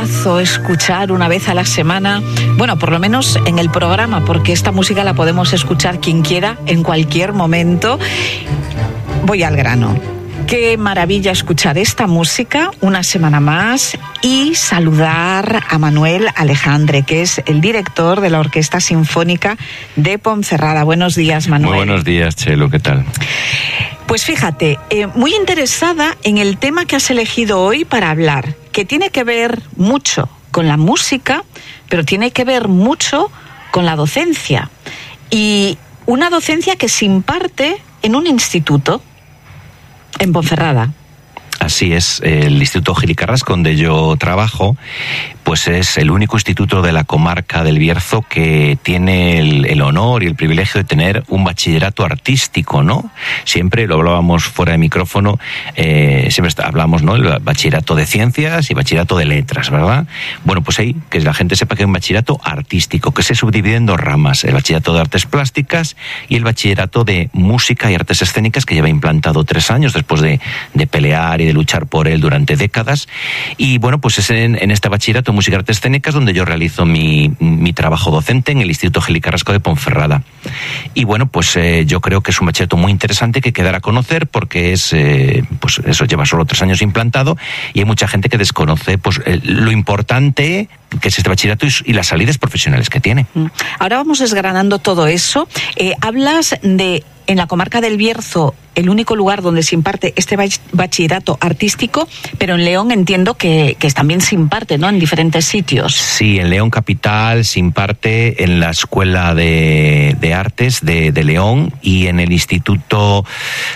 lujazo escuchar una vez a la semana, bueno, por lo menos en el programa, porque esta música la podemos escuchar quien quiera, en cualquier momento. Voy al grano. Qué maravilla escuchar esta música una semana más y saludar a Manuel Alejandre, que es el director de la Orquesta Sinfónica de Ponferrada. Buenos días, Manuel. Muy buenos días, Chelo, ¿qué tal? Pues fíjate, muy interesada en el tema que has elegido hoy para hablar, que tiene que ver mucho con la música, pero tiene que ver mucho con la docencia. Y una docencia que se imparte en un instituto, en Ponferrada. Así es, el Instituto Gil y Carrasco, donde yo trabajo, pues es el único instituto de la comarca del Bierzo que tiene el honor y el privilegio de tener un bachillerato artístico, ¿no? Siempre lo hablábamos fuera de micrófono, siempre hablamos, ¿no? El bachillerato de ciencias y bachillerato de letras, ¿verdad? Bueno, pues ahí, que la gente sepa que hay un bachillerato artístico, que se subdivide en dos ramas, el bachillerato de artes plásticas y el bachillerato de música y artes escénicas, que lleva implantado 3 años después de pelear y de luchar por él durante décadas. Y bueno, pues es en este bachillerato de música y artes escénicas donde yo realizo mi trabajo docente en el Instituto Gil y Carrasco de Ponferrada. Y bueno, pues yo creo que es un bachillerato muy interesante que hay que dar a conocer porque es, pues eso, lleva solo 3 años implantado y hay mucha gente que desconoce pues lo importante que es este bachillerato y las salidas profesionales que tiene. Ahora vamos desgranando todo eso. Hablas de, en la comarca del Bierzo, el único lugar donde se imparte este bachillerato artístico, pero en León entiendo que también se imparte, ¿no?, en diferentes sitios. Sí, en León capital se imparte en la Escuela de Artes de León y en el Instituto,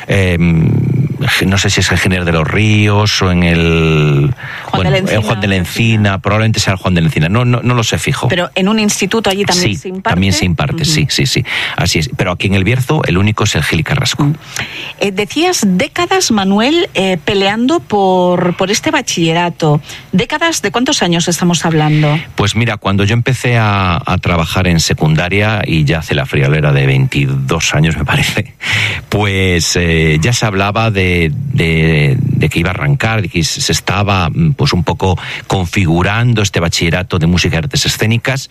no sé si es el Giner de los Ríos o en el Juan de la Encina, probablemente sea el Juan de la Encina, no lo sé fijo. Pero en un instituto allí también se imparte. También se imparte, sí, así es. Pero aquí en el Bierzo el único es el Gil y Carrasco. Decías décadas, Manuel, peleando por este bachillerato. ¿Décadas de cuántos años estamos hablando? Pues mira, cuando yo empecé a trabajar en secundaria, y ya hace la friolera de 22 años me parece, pues ya se hablaba de que iba a arrancar, de que se estaba pues un poco configurando este bachillerato de música y artes escénicas,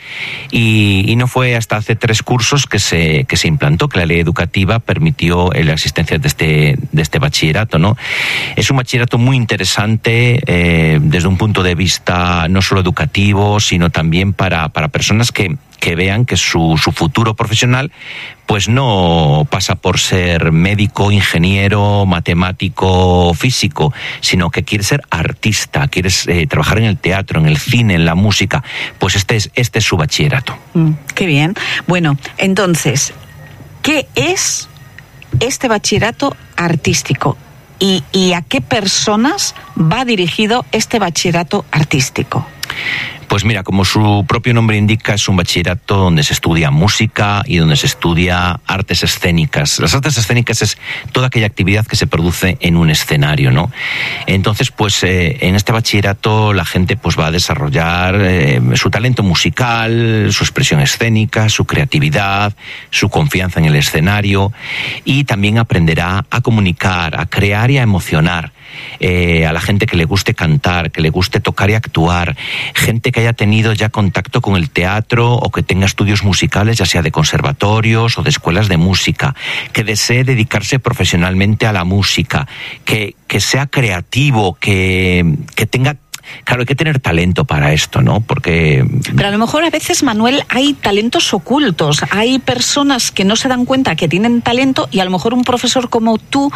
y no fue hasta hace 3 cursos que se implantó, que la ley educativa permitió la existencia de este bachillerato, ¿no? Es un bachillerato muy interesante desde un punto de vista no solo educativo, sino también para personas que vean que su futuro profesional pues no pasa por ser médico, ingeniero, matemático, físico, sino que quiere ser artista, quiere trabajar en el teatro, en el cine, en la música. Pues este es su bachillerato. Qué bien. Bueno, entonces, ¿qué es este bachillerato artístico? ¿Y a qué personas va dirigido este bachillerato artístico? Pues mira, como su propio nombre indica, es un bachillerato donde se estudia música y donde se estudia artes escénicas. Las artes escénicas es toda aquella actividad que se produce en un escenario, ¿no? Entonces, pues en este bachillerato la gente pues va a desarrollar su talento musical, su expresión escénica, su creatividad, su confianza en el escenario, y también aprenderá a comunicar, a crear y a emocionar. A la gente que le guste cantar, que le guste tocar y actuar, gente que haya tenido ya contacto con el teatro o que tenga estudios musicales, ya sea de conservatorios o de escuelas de música, que desee dedicarse profesionalmente a la música, que sea creativo, que tenga... Claro, hay que tener talento para esto, ¿no? Porque... Pero a lo mejor a veces, Manuel, hay talentos ocultos. Hay personas que no se dan cuenta que tienen talento y a lo mejor un profesor como tú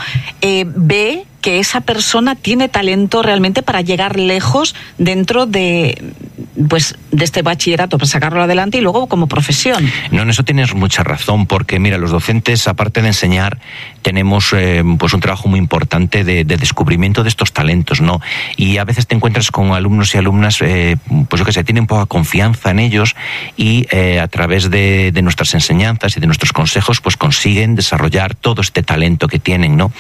ve que esa persona tiene talento realmente para llegar lejos dentro de este bachillerato, para sacarlo adelante y luego como profesión. No, en eso tienes mucha razón, porque mira, los docentes, aparte de enseñar, tenemos pues un trabajo muy importante de descubrimiento de estos talentos, ¿no? Y a veces te encuentras con alumnos y alumnas, pues yo qué sé, tienen poca confianza en ellos y a través de nuestras enseñanzas y de nuestros consejos, pues consiguen desarrollar todo este talento que tienen, ¿no?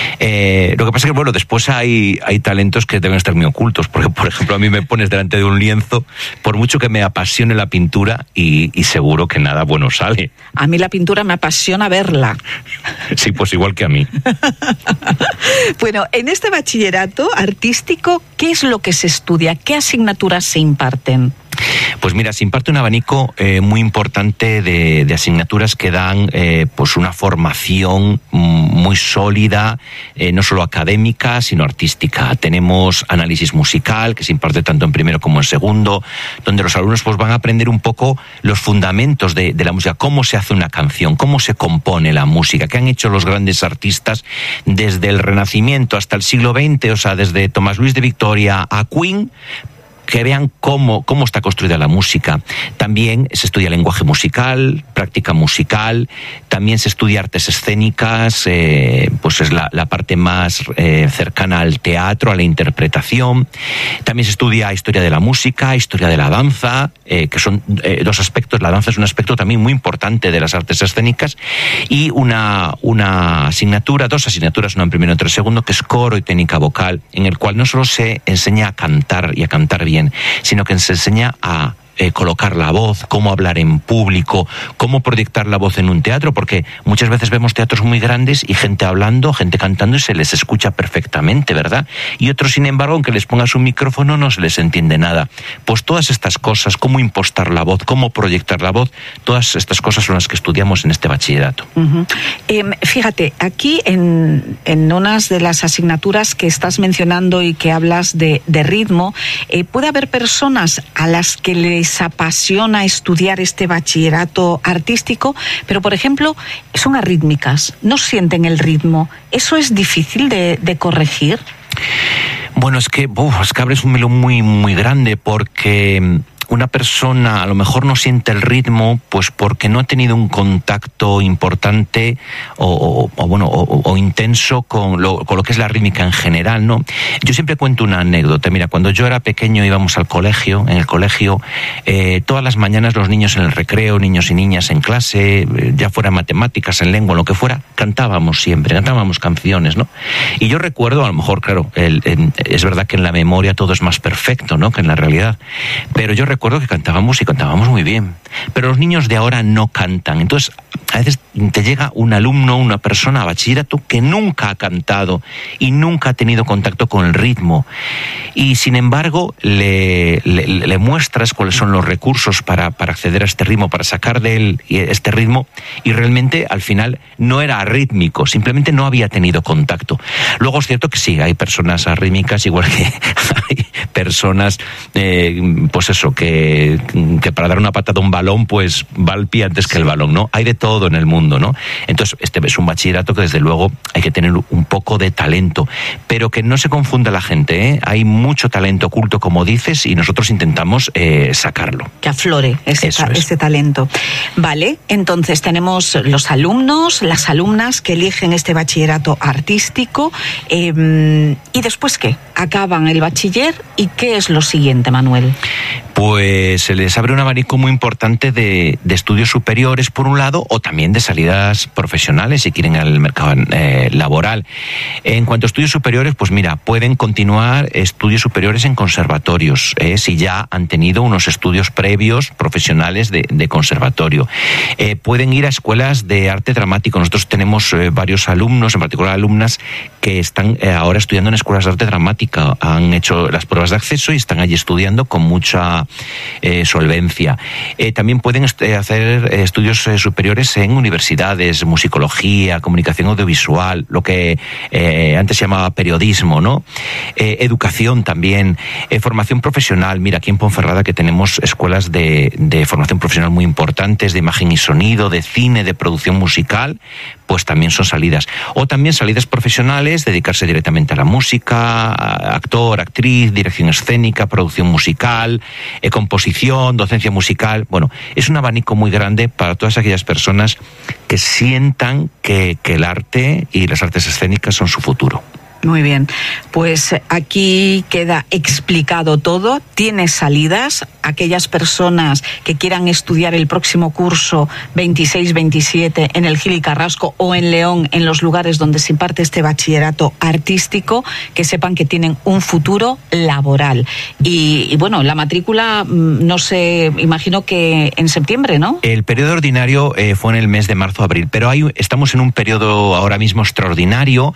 Lo que pasa es que, bueno, después hay talentos que deben estar muy ocultos, porque, por ejemplo, a mí me pones delante de un lienzo, por mucho que me apasione la pintura y seguro que nada bueno sale. A mí la pintura me apasiona verla. Sí, pues igual que a mí. Bueno, en este bachillerato artístico, ¿qué es lo que se estudia? ¿Qué asignaturas se imparten? Pues mira, se imparte un abanico muy importante de asignaturas que dan pues una formación muy sólida, no solo académica, sino artística. Tenemos análisis musical, que se imparte tanto en primero como en segundo, donde los alumnos pues van a aprender un poco los fundamentos de la música, cómo se hace una canción, cómo se compone la música, qué han hecho los grandes artistas desde el Renacimiento hasta el siglo XX, o sea, desde Tomás Luis de Victoria a Queen, que vean cómo está construida la música. También se estudia lenguaje musical, práctica musical, también se estudia artes escénicas, pues es la parte más cercana al teatro, a la interpretación. También se estudia historia de la música, historia de la danza, que son dos aspectos. La danza es un aspecto también muy importante de las artes escénicas, y una asignatura, dos asignaturas, una en primero y otra en segundo, que es coro y técnica vocal, en el cual no solo se enseña a cantar y a cantar bien, sino que se enseña a colocar la voz, cómo hablar en público, cómo proyectar la voz en un teatro, porque muchas veces vemos teatros muy grandes y gente hablando, gente cantando y se les escucha perfectamente, ¿verdad? Y otros, sin embargo, aunque les pongas un micrófono no se les entiende nada. Pues todas estas cosas, cómo impostar la voz, cómo proyectar la voz, todas estas cosas son las que estudiamos en este bachillerato. Uh-huh. Fíjate, aquí en unas de las asignaturas que estás mencionando y que hablas de ritmo, puede haber personas a las que les apasiona estudiar este bachillerato artístico, pero por ejemplo son arrítmicas, no sienten el ritmo. ¿Eso es difícil de corregir? Bueno, es que abres un melón muy, muy grande, porque una persona a lo mejor no siente el ritmo pues porque no ha tenido un contacto importante o intenso con lo que es la rítmica en general, ¿no? Yo siempre cuento una anécdota. Mira, cuando yo era pequeño íbamos al colegio, todas las mañanas los niños en el recreo, niños y niñas en clase, ya fuera matemáticas, en lengua, lo que fuera, cantábamos canciones, ¿no? Y yo recuerdo, a lo mejor, claro, es verdad que en la memoria todo es más perfecto, ¿no?, que en la realidad, pero yo recuerdo que cantábamos muy bien, pero los niños de ahora no cantan. Entonces a veces te llega un alumno, una persona a bachillerato que nunca ha cantado y nunca ha tenido contacto con el ritmo, y sin embargo le muestras cuáles son los recursos para acceder a este ritmo, para sacar de él este ritmo, y realmente al final no era arrítmico, simplemente no había tenido contacto. Luego es cierto que sí, hay personas arrítmicas, igual que hay personas pues eso, que para dar una patada a un balón pues va al pie antes que el balón, ¿no? Hay de todo en el mundo, ¿no? Entonces este es un bachillerato que desde luego hay que tener un poco de talento, pero que no se confunda la gente, ¿eh? Hay mucho talento oculto, como dices, y nosotros intentamos sacarlo. Que aflore ese talento. Vale, entonces tenemos los alumnos, las alumnas que eligen este bachillerato artístico, ¿y después qué? Acaban el bachiller, ¿y qué es lo siguiente, Manuel? Pues se les abre un abanico muy importante de estudios superiores, por un lado, o también de salidas profesionales si quieren al mercado laboral. En cuanto a estudios superiores, pues mira, pueden continuar estudios superiores en conservatorios, si ya han tenido unos estudios previos profesionales de conservatorio. Pueden ir a escuelas de arte dramático. Nosotros tenemos varios alumnos, en particular alumnas, que están ahora estudiando en escuelas de arte dramática. Han hecho las pruebas de acceso y están allí estudiando con mucha solvencia. También pueden hacer estudios superiores en universidades, musicología, comunicación audiovisual, lo que antes se llamaba periodismo, ¿no? Educación también, formación profesional. Mira, aquí en Ponferrada que tenemos escuelas de formación profesional muy importantes, de imagen y sonido, de cine, de producción musical, pues también son salidas. O también salidas profesionales, dedicarse directamente a la música, actor, actriz, dirección escénica, producción musical, composición, docencia musical. Bueno, es un abanico muy grande para todas aquellas personas que sientan que el arte y las artes escénicas son su futuro. Muy bien, pues aquí queda explicado todo. Tiene salidas. Aquellas personas que quieran estudiar el próximo curso 26-27 en el Gil y Carrasco o en León, en los lugares donde se imparte este bachillerato artístico, que sepan que tienen un futuro laboral. Y bueno, la matrícula, no sé, imagino que en septiembre, ¿no? El periodo ordinario fue en el mes de marzo-abril, pero estamos en un periodo ahora mismo extraordinario,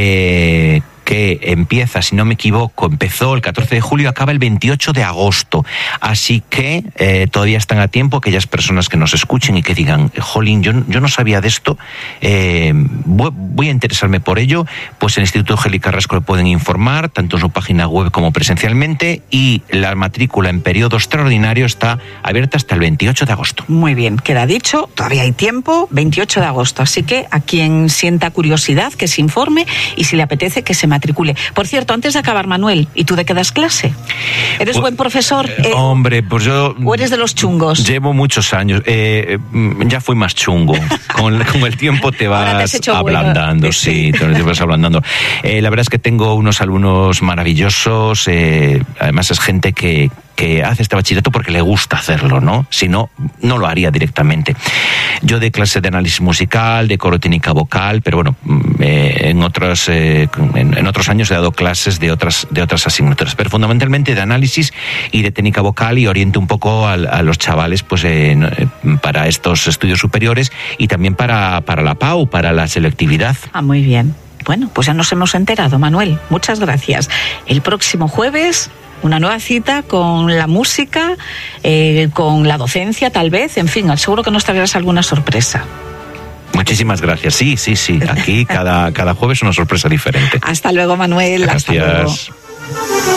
que empieza, si no me equivoco, empezó el 14 de julio, acaba el 28 de agosto. Así que todavía están a tiempo aquellas personas que nos escuchen y que digan, jolín, yo no sabía de esto, voy a interesarme por ello. Pues el Instituto Gil y Carrasco le pueden informar, tanto en su página web como presencialmente, y la matrícula en periodo extraordinario está abierta hasta el 28 de agosto. Muy bien, queda dicho, todavía hay tiempo, 28 de agosto. Así que a quien sienta curiosidad, que se informe, y si le apetece, que se matricule. Por cierto, antes de acabar, Manuel, ¿y tú de qué das clase? ¿Eres buen profesor? Hombre, pues yo... ¿O eres de los chungos? Llevo muchos años. Ya fui más chungo. Con el tiempo te vas ablandando, bueno. Sí, te vas ablandando. La verdad es que tengo unos alumnos maravillosos. Además es gente que hace este bachillerato porque le gusta hacerlo, ¿no? Si no, no lo haría directamente. Yo doy clases de análisis musical, de coro, técnica vocal, pero bueno, en otros años he dado clases de otras asignaturas, pero fundamentalmente de análisis y de técnica vocal, y oriento un poco a los chavales pues para estos estudios superiores y también para la PAU, para la selectividad. Ah, muy bien. Bueno, pues ya nos hemos enterado, Manuel. Muchas gracias. El próximo jueves, una nueva cita con la música, con la docencia tal vez, en fin, seguro que nos traerás alguna sorpresa. Muchísimas gracias. Sí. Aquí cada jueves una sorpresa diferente. Hasta luego, Manuel. Gracias. Hasta luego.